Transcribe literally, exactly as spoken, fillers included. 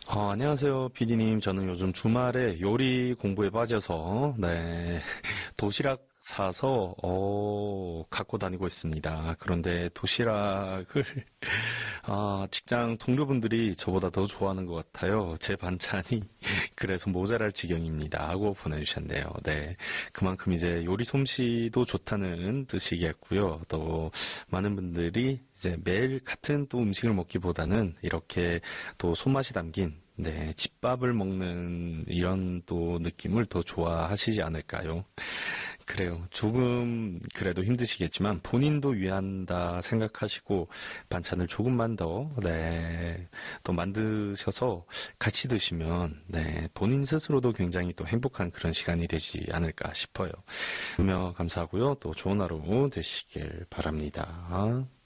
어, 안녕하세요, 피디님. 저는 요즘 주말에 요리 공부에 빠져서, 네, 도시락 사서, 어, 갖고 다니고 있습니다. 그런데 도시락을, 아, 직장 동료분들이 저보다 더 좋아하는 것 같아요. 제 반찬이 그래서 모자랄 지경입니다. 하고 보내주셨네요. 네. 그만큼 이제 요리 솜씨도 좋다는 뜻이겠고요. 또, 많은 분들이 이제 매일 같은 또 음식을 먹기보다는 이렇게 또 손맛이 담긴 네, 집밥을 먹는 이런 또 느낌을 더 좋아하시지 않을까요? 그래요. 조금 그래도 힘드시겠지만 본인도 위한다 생각하시고 반찬을 조금만 더, 네, 또 만드셔서 같이 드시면, 네, 본인 스스로도 굉장히 또 행복한 그런 시간이 되지 않을까 싶어요. 그러면 감사하고요. 또 좋은 하루 되시길 바랍니다.